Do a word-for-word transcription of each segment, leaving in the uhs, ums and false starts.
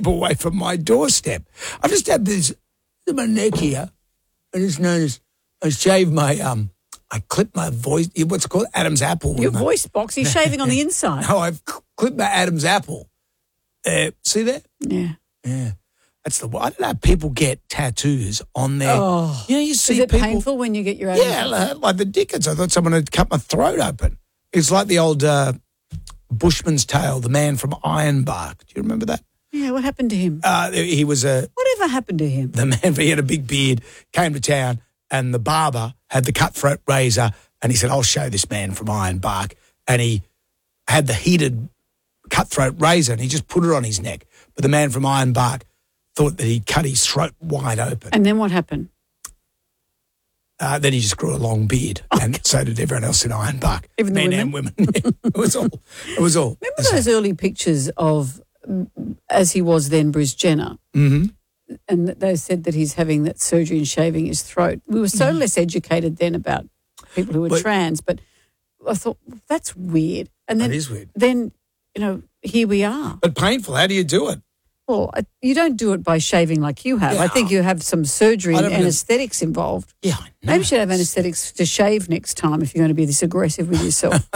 people away from my doorstep. I just had this in my neck here. I just noticed I shaved my, um, I clipped my voice, what's it called? Adam's apple. Your voice box, you're shaving on the inside. No, I've clipped my Adam's apple. Uh, see that? Yeah. Yeah. That's the, I don't know how people get tattoos on their, Oh. you know, you see Is it people. painful when you get your Adam's Yeah, apple? like, like the Dickens. I thought someone had cut my throat open. It's like the old uh, Bushman's Tale, the man from Ironbark. Do you remember that? Yeah, what happened to him? Uh, he was a, Whatever happened to him? the man, he had a big beard, came to town, and the barber had the cutthroat razor, and he said, I'll show this man from Ironbark. And he had the heated cutthroat razor, and he just put it on his neck. But the man from Ironbark thought that he'd cut his throat wide open. And then what happened? Uh, then he just grew a long beard, Oh, and so did everyone else in Ironbark, Even the men women? and women. It was all. It was all. Remember those early pictures of, mm, as he was then, Bruce Jenner? Mm-hmm. And that they said that he's having that surgery and shaving his throat. We were so less educated then about people who were But- trans, but I thought, that's weird. And then, That is weird. Then, you know, here we are. But painful. How do you do it? Well, I- you don't do it by shaving like you have. I Yeah. think you have some surgery I and don't know. anaesthetics involved. Yeah, I know. Maybe you should have anaesthetics to shave next time if you're going to be this aggressive with yourself.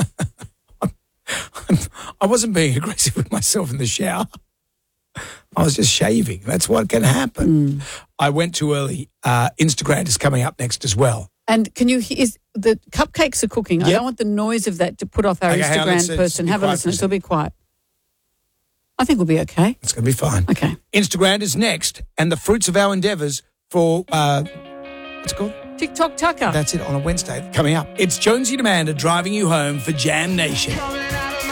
I wasn't being aggressive with myself in the shower. I was just shaving. That's what can happen. I went too early. Uh, Instagram is coming up next as well. And can you hear, is the cupcakes are cooking. I Yep. don't want the noise of that to put off our Okay, hang on, Instagram let's, uh, person. be Have a quiet listen. for a It'll be quiet. I think we'll be okay. It's going to be fine. Okay. Instagram is next, and the fruits of our endeavours for, uh, what's it called? TikTok Tucker. That's it, on a Wednesday coming up. It's Jonesy and Amanda driving you home for Jam Nation.